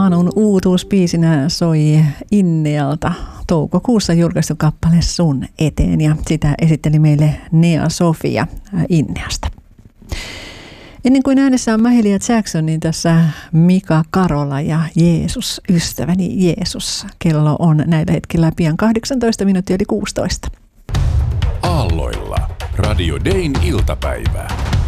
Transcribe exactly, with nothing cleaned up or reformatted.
Anun uutuusbiisinä soi Innealta toukokuussa julkaistu kappale Sun eteen, ja sitä esitteli meille Nea Sofia Inneasta. Ennen kuin äänessä on Mahalia Jackson, niin tässä Mika Karola ja Jeesus, ystäväni Jeesus. Kello on näillä hetkillä pian kahdeksantoista minuuttia eli kuusitoista. Aalloilla Radio Dayn iltapäivää.